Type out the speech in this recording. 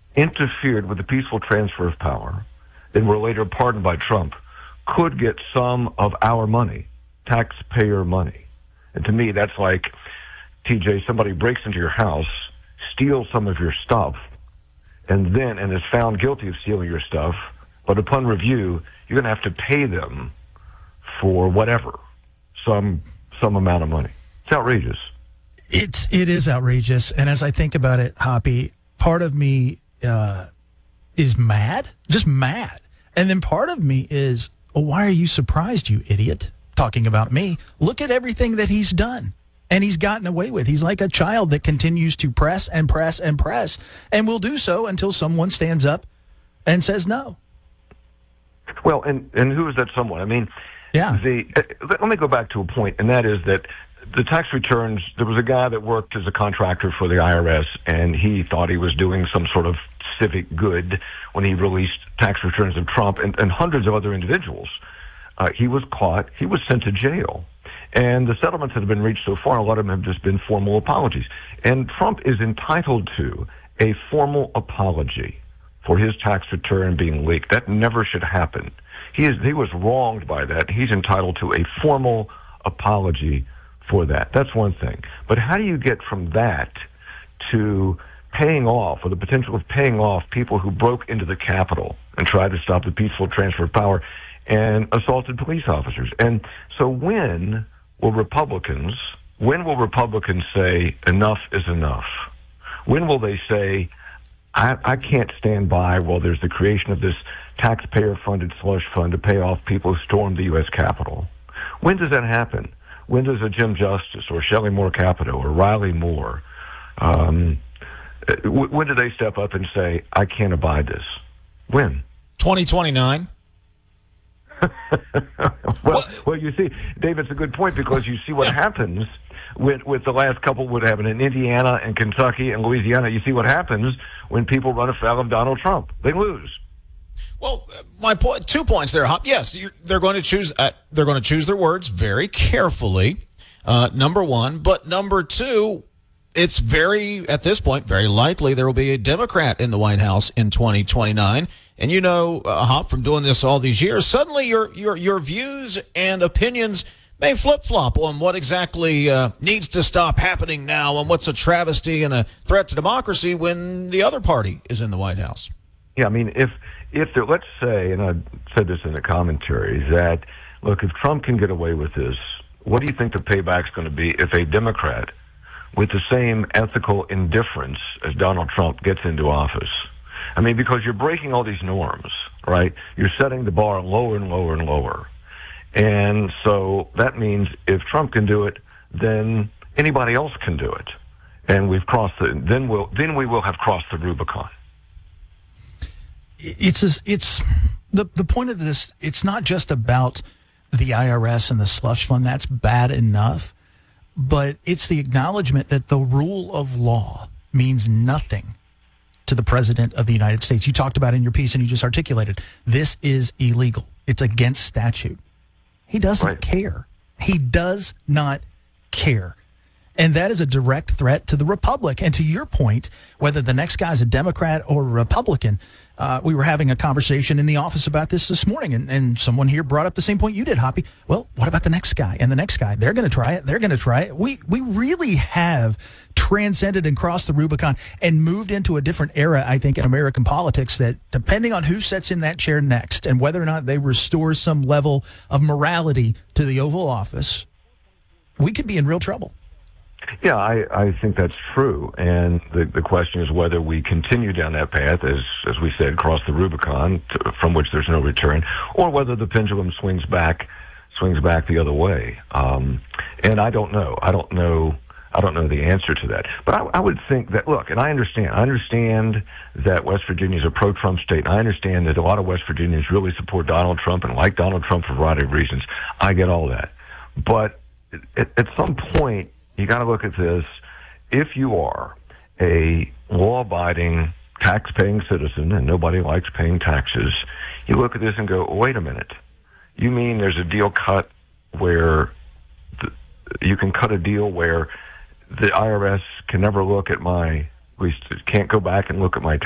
interfered with the peaceful transfer of power and were later pardoned by Trump could get some of our money, taxpayer money. And to me, that's like, TJ, somebody breaks into your house, steals some of your stuff, and is found guilty of stealing your stuff, but upon review, you're going to have to pay them for whatever, some amount of money. It's outrageous. It is outrageous, and as I think about it, Hoppy, part of me is mad, just mad, and then part of me is, well, why are you surprised, you idiot? Talking about me. Look at everything that he's done and he's gotten away with. He's like a child that continues to press and press and press and will do so until someone stands up and says no. Well, and who is that someone? I mean, yeah. Let me go back to a point, and that is that the tax returns, there was a guy that worked as a contractor for the IRS, and he thought he was doing some sort of civic good when he released tax returns of Trump and hundreds of other individuals. He was caught. He was sent to jail. And the settlements that have been reached so far, a lot of them have just been formal apologies. And Trump is entitled to a formal apology for his tax return being leaked. That never should happen. He was wronged by that. He's entitled to a formal apology for that. That's one thing. But how do you get from that to paying off, or the potential of paying off, people who broke into the Capitol and tried to stop the peaceful transfer of power and assaulted police officers? And so when will Republicans say enough is enough? When will they say, I can't stand by while there's the creation of this taxpayer-funded slush fund to pay off people who stormed the U.S. Capitol? When does that happen? When does a Jim Justice or Shelley Moore Capito or Riley Moore, when do they step up and say, I can't abide this? When? 2029. Well, you see, Dave, it's a good point, because you see what happens with the last couple would happen in Indiana and Kentucky and Louisiana. You see what happens when people run afoul of Donald Trump. They lose. Well, my point, 2 points there, Hop. Yes, they're going to choose. They're going to choose their words very carefully. Number one, but number two, it's at this point, very likely there will be a Democrat in the White House in 2029. And you know, Hop, from doing this all these years, suddenly your views and opinions may flip-flop on what exactly needs to stop happening now and what's a travesty and a threat to democracy when the other party is in the White House. Yeah, I mean, if there, let's say, and I said this in the commentary, that, look, if Trump can get away with this, what do you think the payback's going to be if a Democrat with the same ethical indifference as Donald Trump gets into office? I mean, because you're breaking all these norms, right? You're setting the bar lower and lower and lower. And so that means if Trump can do it, then anybody else can do it. And then we will have crossed the Rubicon. It's the point of this. It's not just about the IRS and the slush fund. That's bad enough, but it's the acknowledgement that the rule of law means nothing to the president of the United States. You talked about it in your piece, and you just articulated, this is illegal. It's against statute. He doesn't care. He does not care. And that is a direct threat to the Republic. And to your point, whether the next guy's a Democrat or a Republican, we were having a conversation in the office about this morning, and someone here brought up the same point you did, Hoppy. Well, what about the next guy and the next guy? They're going to try it. They're going to try it. We really have transcended and crossed the Rubicon and moved into a different era, I think, in American politics, that depending on who sits in that chair next and whether or not they restore some level of morality to the Oval Office, we could be in real trouble. Yeah, I think that's true. And the question is whether we continue down that path, as we said, cross the Rubicon, from which there's no return, or whether the pendulum swings back the other way. And I don't know. I don't know the answer to that. But I would think that, look, and I understand that West Virginia is a pro-Trump state. And I understand that a lot of West Virginians really support Donald Trump and like Donald Trump for a variety of reasons. I get all that. But at some point, you got to look at this. If you are a law-abiding, tax-paying citizen, and nobody likes paying taxes, you look at this and go, wait a minute. You mean there's a deal cut where you can cut a deal where the IRS can never look at at least can't go back and look at my